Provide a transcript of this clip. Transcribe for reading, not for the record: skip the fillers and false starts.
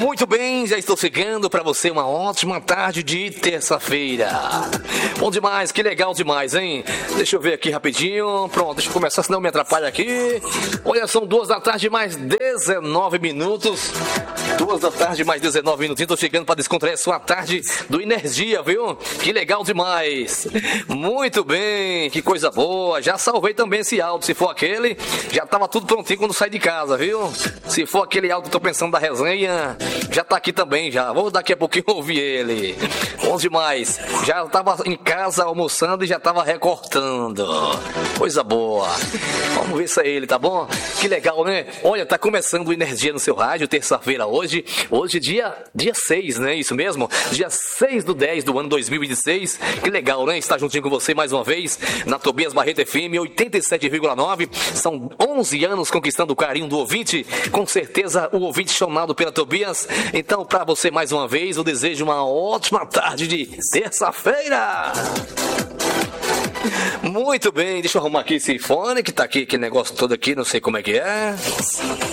Muito bem, já estou chegando para você uma ótima tarde de terça-feira. Bom demais, que legal demais, hein? Deixa eu ver aqui rapidinho. Pronto, deixa eu começar, senão me atrapalha aqui. Olha, são 2 da tarde mais 19 minutos. 2 da tarde mais 19 minutinhos. Estou chegando para descontrair a sua tarde do Energia, viu? Que legal demais. Muito bem, que coisa boa. Já salvei também esse áudio. Se for aquele, já estava tudo prontinho quando sair de casa, viu? Se for aquele áudio que eu tô pensando da resenha, já tá aqui também já. Vou daqui a pouquinho ouvir ele. Bom demais. Já tava em casa almoçando e já tava recortando. Coisa boa. Vamos ver se é ele, tá bom? Que legal, né? Olha, tá começando o Energia no seu rádio, terça-feira hoje. Hoje dia 6, né? Isso mesmo? Dia 6 do 10 do ano 2026. Que legal, né? Estar juntinho com você mais uma vez na Tobias Barreto FM 87,9. São 11 anos conquistando o carinho do ouvinte. Com certeza o ouvinte chamado pela Tobias. Então, para você mais uma vez, eu desejo uma ótima tarde de terça-feira. Muito bem, deixa eu arrumar aqui esse fone que tá aqui, aquele negócio todo aqui, não sei como é que é.